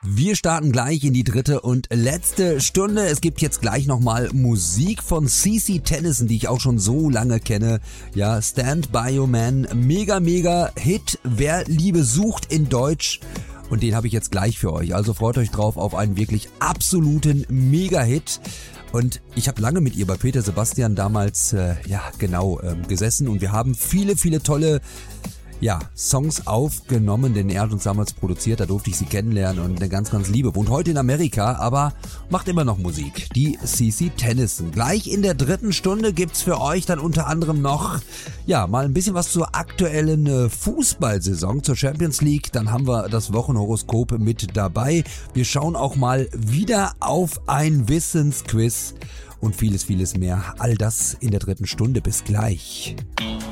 Wir starten gleich in die dritte und letzte Stunde. Es gibt jetzt gleich nochmal Musik von CeCe Tennison, die ich auch schon so lange kenne. Ja, Stand By Your Man, mega Hit. Wer Liebe sucht in Deutsch. Und den habe ich jetzt gleich für euch. Also freut euch drauf auf einen wirklich absoluten Mega-Hit. Und ich habe lange mit ihr bei Peter Sebastian damals gesessen und wir haben viele tolle Songs aufgenommen, denn er hat uns damals produziert, da durfte ich sie kennenlernen und eine ganz liebe. Wohnt heute in Amerika, aber macht immer noch Musik. Die CeCe Tennison. Gleich in der dritten Stunde gibt's für euch dann unter anderem noch, mal ein bisschen was zur aktuellen Fußballsaison, zur Champions League. Dann haben wir das Wochenhoroskop mit dabei. Wir schauen auch mal wieder auf ein Wissensquiz und vieles mehr. All das in der dritten Stunde. Bis gleich.